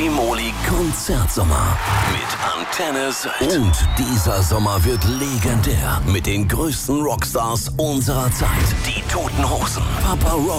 Primoly Konzertsommer mit Antenne Sylt. Und dieser Sommer wird legendär mit den größten Rockstars unserer Zeit. Die Toten Hosen, Papa Roach